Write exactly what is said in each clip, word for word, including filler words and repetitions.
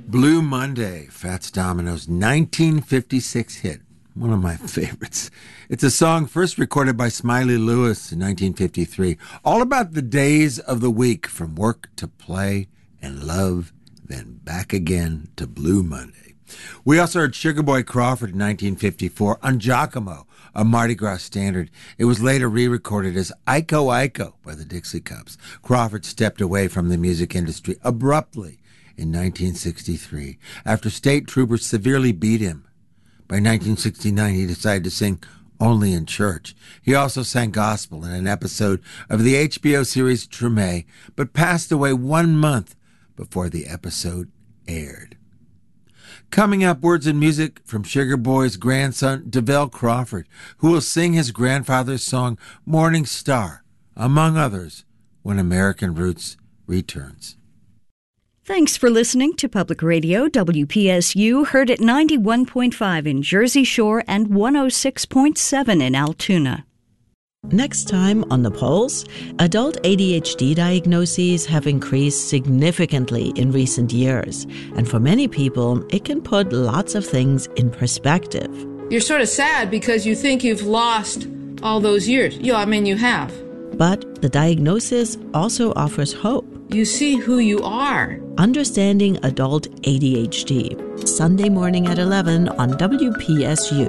Blue Monday, Fats Domino's nineteen fifty-six hit. One of my favorites. It's a song first recorded by Smiley Lewis in nineteen fifty-three. All about the days of the week, from work to play and love, then back again to Blue Monday. We also heard Sugar Boy Crawford in nineteen fifty-four on Giacomo, a Mardi Gras standard. It was later re-recorded as Iko Iko by the Dixie Cups. Crawford stepped away from the music industry abruptly in nineteen sixty-three after state troopers severely beat him. By nineteen sixty-nine, he decided to sing only in church. He also sang gospel in an episode of the H B O series Treme, but passed away one month before the episode aired. Coming up, words and music from Sugar Boy's grandson, DeVell Crawford, who will sing his grandfather's song Morning Star, among others, when American Roots returns. Thanks for listening to Public Radio W P S U, heard at ninety-one point five in Jersey Shore and one oh six point seven in Altoona. Next time on The Pulse, adult A D H D diagnoses have increased significantly in recent years, and for many people, it can put lots of things in perspective. You're sort of sad because you think you've lost all those years. Yeah, I mean, you have. But the diagnosis also offers hope. You see who you are. Understanding Adult A D H D, Sunday morning at eleven on W P S U.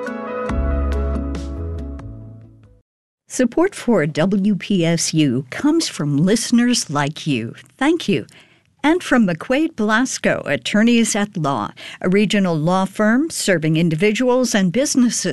Support for W P S U comes from listeners like you. Thank you. And from McQuaid Blasco, attorneys at law, a regional law firm serving individuals and businesses